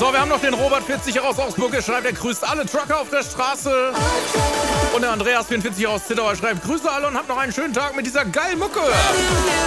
So, wir haben noch den Robert 40 aus Augsburg. Er schreibt, er grüßt alle Trucker auf der Straße. Und der Andreas 44 aus Zittau, er schreibt, grüße alle und habt noch einen schönen Tag mit dieser geilen Mucke.